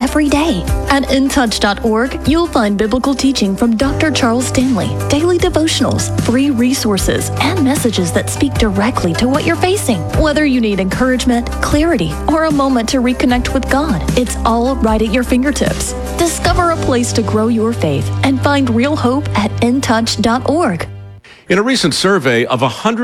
every day. At intouch.org, you'll find biblical teaching from Dr. Charles Stanley, daily devotionals, free resources, and messages that speak directly to what you're facing. Whether you need encouragement, clarity, or a moment to reconnect with God, it's all right at your fingertips. Discover a place to grow your faith and find real hope at intouch.org. In a recent survey of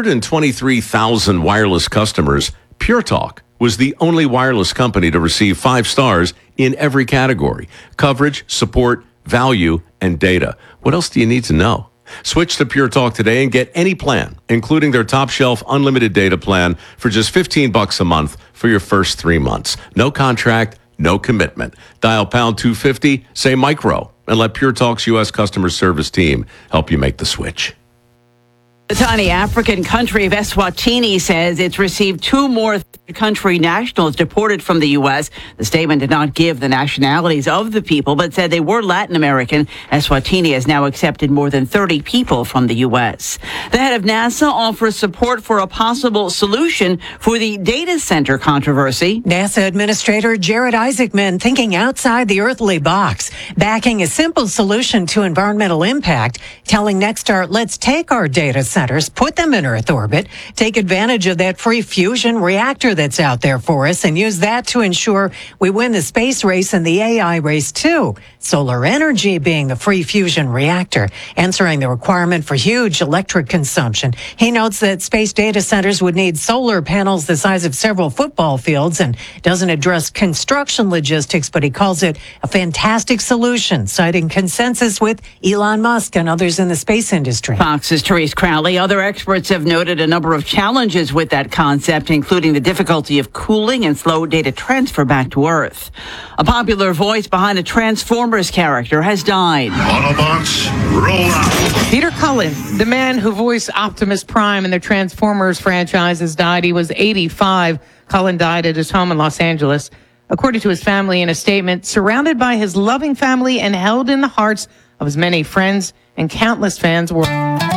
123,000 wireless customers, Pure Talk was the only wireless company to receive 5 stars in every category: coverage, support, value, and data. What else do you need to know? Switch to Pure Talk today and get any plan, including their top shelf unlimited data plan for just $15 a month for your first 3 months. No contract, no commitment. Dial pound 250, say micro, and let Pure Talk's U.S. customer service team help you make the switch. The tiny African country of Eswatini says it's received 2 more third-country nationals deported from the U.S. The statement did not give the nationalities of the people, but said they were Latin American. Eswatini has now accepted more than 30 people from the U.S. The head of NASA offers support for a possible solution for the data center controversy. NASA Administrator Jared Isaacman thinking outside the earthly box, backing a simple solution to environmental impact, telling Nexstar, let's take our data centers, put them in Earth orbit, take advantage of that free fusion reactor that's out there for us, and use that to ensure we win the space race and the AI race too. Solar energy being the free fusion reactor, answering the requirement for huge electric consumption. He notes that space data centers would need solar panels the size of several football fields and doesn't address construction logistics, but he calls it a fantastic solution, citing consensus with Elon Musk and others in the space industry. Fox's Therese Crowley. Other experts have noted a number of challenges with that concept, including the difficulty of cooling and slow data transfer back to Earth. A popular voice behind a Transformers character has died. Autobots, roll out. Peter Cullen, the man who voiced Optimus Prime in the Transformers franchise, has died. He was 85. Cullen died at his home in Los Angeles. According to his family in a statement, surrounded by his loving family and held in the hearts of his many friends and countless fans were...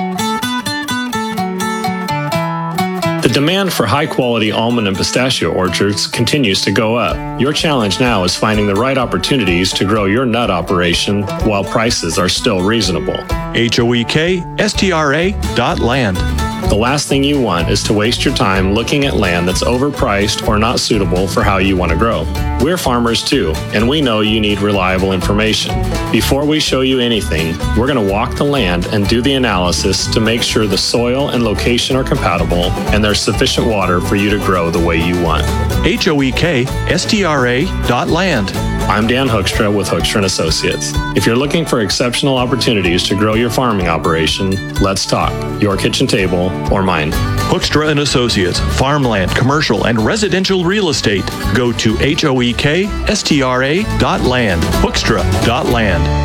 The demand for high-quality almond and pistachio orchards continues to go up. Your challenge now is finding the right opportunities to grow your nut operation while prices are still reasonable. HOEKSTRA.land. The last thing you want is to waste your time looking at land that's overpriced or not suitable for how you want to grow. We're farmers too, and we know you need reliable information. Before we show you anything, we're going to walk the land and do the analysis to make sure the soil and location are compatible and there's sufficient water for you to grow the way you want. HOEKSTRA.land. I'm Dan Hoekstra with Hoekstra & Associates. If you're looking for exceptional opportunities to grow your farming operation, let's talk. Your kitchen table or mine. Hoekstra & Associates, farmland, commercial, and residential real estate. Go to HOEKSTRA.land. Hoekstra.land.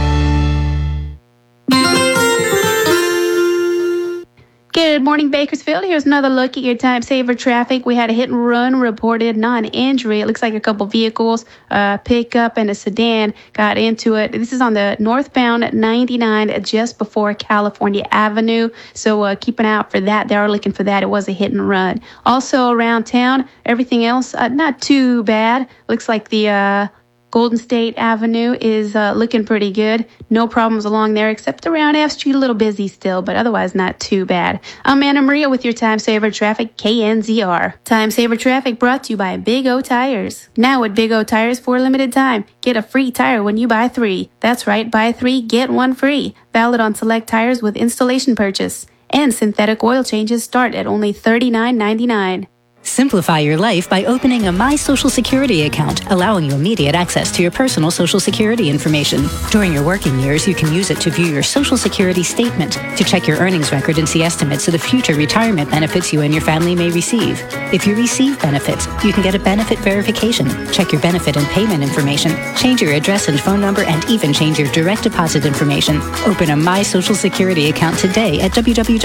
Good morning, Bakersfield. Here's another look at your time saver traffic. We had a hit and run reported, non-injury. It looks like a couple vehicles, a pickup and a sedan, got into it. This is on the northbound 99 just before California Avenue. So keep an eye out for that. They are looking for that. It was a hit and run. Also around town, everything else, not too bad. Looks like the Golden State Avenue is looking pretty good. No problems along there except around F Street, a little busy still, but otherwise not too bad. I'm Anna Maria with your Time Saver Traffic, KNZR. Time Saver Traffic brought to you by Big O Tires. Now at Big O Tires for a limited time, get a free tire when you buy 3. That's right, buy 3, get 1 free. Valid on select tires with installation purchase. And synthetic oil changes start at only $39.99. Simplify your life by opening a My Social Security account, allowing you immediate access to your personal Social Security information. During your working years, you can use it to view your Social Security statement, to check your earnings record and see estimates of the future retirement benefits you and your family may receive. If you receive benefits, you can get a benefit verification, check your benefit and payment information, change your address and phone number, and even change your direct deposit information. Open a My Social Security account today at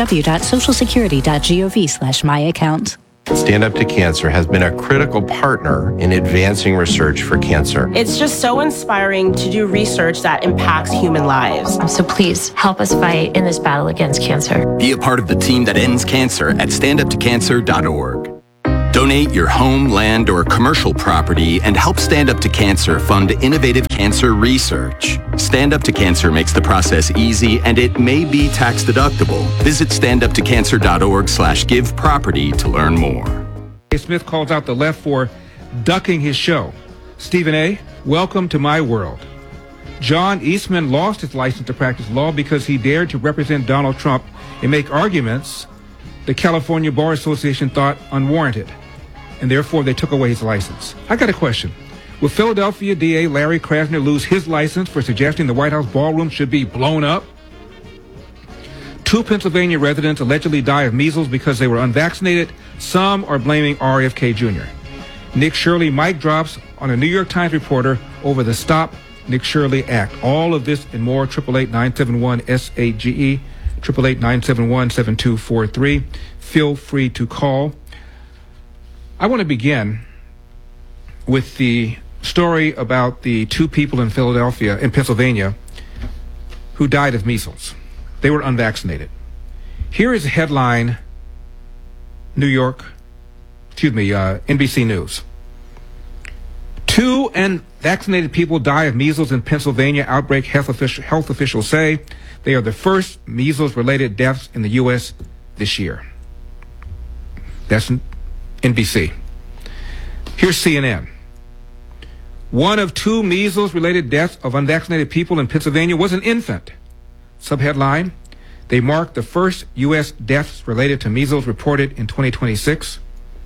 www.socialsecurity.gov/myaccount. Stand Up to Cancer has been a critical partner in advancing research for cancer. It's just so inspiring to do research that impacts human lives. So please help us fight in this battle against cancer. Be a part of the team that ends cancer at standuptocancer.org. Donate your home, land, or commercial property and help Stand Up to Cancer fund innovative cancer research. Stand Up to Cancer makes the process easy and it may be tax deductible. Visit standuptocancer.org/giveproperty to learn more. Smith calls out the left for ducking his show. Stephen A., welcome to my world. John Eastman lost his license to practice law because he dared to represent Donald Trump and make arguments the California Bar Association thought unwarranted, and therefore they took away his license. I got a question. Will Philadelphia DA Larry Krasner lose his license for suggesting the White House ballroom should be blown up? 2 Pennsylvania residents allegedly die of measles because they were unvaccinated. Some are blaming RFK Jr. Nick Shirley mic drops on a New York Times reporter over the Stop Nick Shirley Act. All of this and more, 888-971-SAGE, 888-971-7243. Feel free to call. I want to begin with the story about the 2 people in Pennsylvania, who died of measles. They were unvaccinated. Here is a headline, NBC News. 2 unvaccinated people die of measles in Pennsylvania outbreak, health officials say. They are the first measles-related deaths in the U.S. this year. That's NBC. Here's CNN. 1 of 2 measles-related deaths of unvaccinated people in Pennsylvania was an infant. Subheadline, they mark the first U.S. deaths related to measles reported in 2026.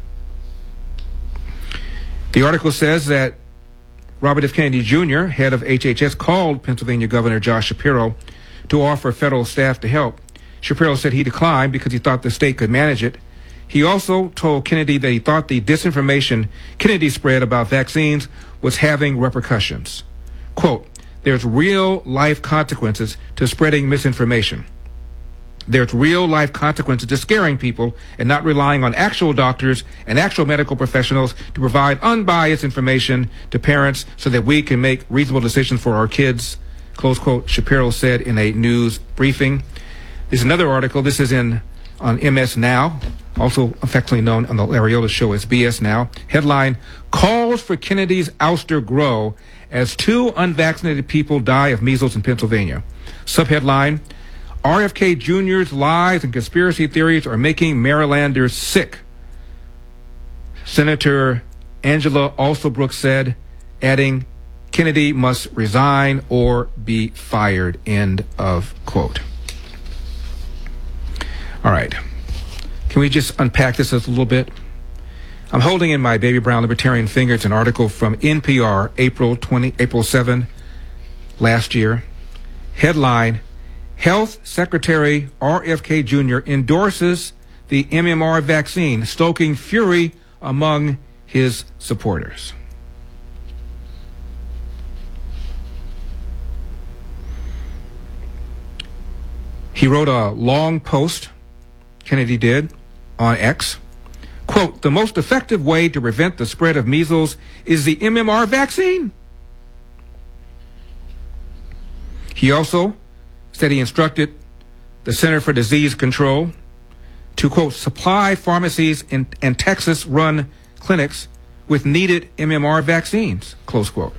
The article says that Robert F. Kennedy Jr., head of HHS, called Pennsylvania Governor Josh Shapiro to offer federal staff to help. Shapiro said he declined because he thought the state could manage it. He also told Kennedy that he thought the disinformation Kennedy spread about vaccines was having repercussions. Quote, there's real-life consequences to spreading misinformation. There's real-life consequences to scaring people and not relying on actual doctors and actual medical professionals to provide unbiased information to parents so that we can make reasonable decisions for our kids, close quote, Shapiro said in a news briefing. There's another article. This is on MS Now, also affectionately known on the Larry Elder Show as BS Now. Headline, calls for Kennedy's ouster grow as 2 unvaccinated people die of measles in Pennsylvania. Subheadline, RFK Jr.'s lies and conspiracy theories are making Marylanders sick. Senator Angela Alsobrooke said, adding, Kennedy must resign or be fired, end of quote. All right. Can we just unpack this a little bit? I'm holding in my baby brown libertarian fingers an article from NPR, April 7 last year. Headline, Health Secretary RFK Jr. endorses the MMR vaccine, stoking fury among his supporters. He wrote a long post, Kennedy did, on X. Quote, the most effective way to prevent the spread of measles is the MMR vaccine. He also said he instructed the Center for Disease Control to, quote, supply pharmacies and Texas-run clinics with needed MMR vaccines, close quote.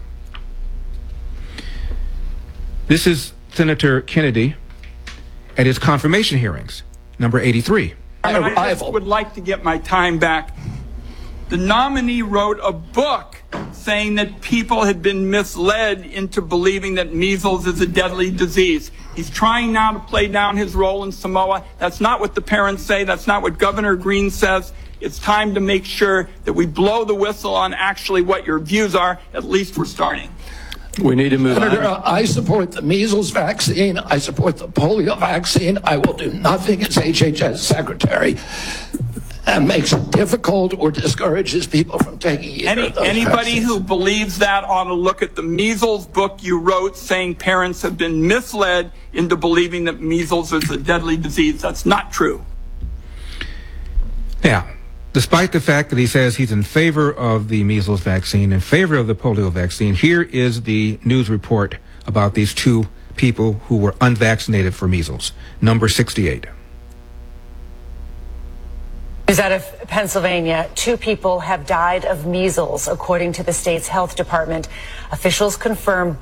This is Senator Kennedy at his confirmation hearings, number 83. I just would like to get my time back. The nominee wrote a book saying that people had been misled into believing that measles is a deadly disease. He's trying now to play down his role in Samoa. That's not what the parents say. That's not what Governor Green says. It's time to make sure that we blow the whistle on actually what your views are. At least we're starting. We need to move on. I support the measles vaccine. I support the polio vaccine. I will do nothing as HHS secretary that makes it difficult or discourages people from taking either of those Anybody vaccines. who believes that ought to look at the measles book you wrote saying parents have been misled into believing that measles is a deadly disease. That's not true. Now, despite the fact that he says he's in favor of the measles vaccine, in favor of the polio vaccine, here is the news report about these 2 people who were unvaccinated for measles. Number 68. News out of Pennsylvania. 2 people have died of measles, according to the state's health department. Officials confirm